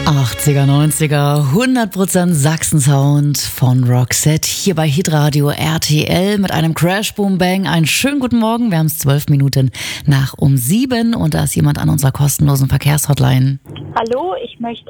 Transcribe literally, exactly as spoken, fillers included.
achtziger, neunziger, hundert Prozent Sachsen-Sound von Roxette hier bei Hitradio R T L mit einem Crash Boom Bang. Einen schönen guten Morgen, wir haben es zwölf Minuten nach um sieben und da ist jemand an unserer kostenlosen Verkehrshotline. Hallo, ich möchte